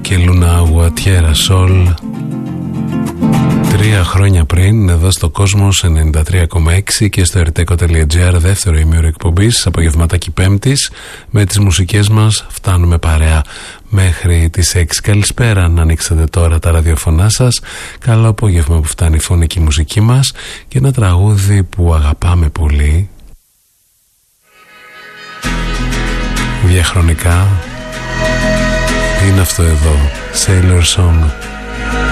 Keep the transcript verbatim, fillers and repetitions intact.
και Λούνα Γουατιέρα Σολ. Τρία χρόνια πριν, εδώ στο Κόσμος ενενήντα τρία κόμμα έξι και στο ερτέκο τελεία τζι άρ, δεύτερο ημίωρο εκπομπής, απογευματάκι Πέμπτης. Με τις μουσικές μας φτάνουμε παρέα μέχρι τις έξι. Καλησπέρα, να ανοίξετε τώρα τα ραδιοφωνά σας. Καλό απόγευμα που φτάνει η φωνική μουσική μας και ένα τραγούδι που αγαπάμε πολύ. Διαχρονικά είναι αυτό εδώ, Sailor Song.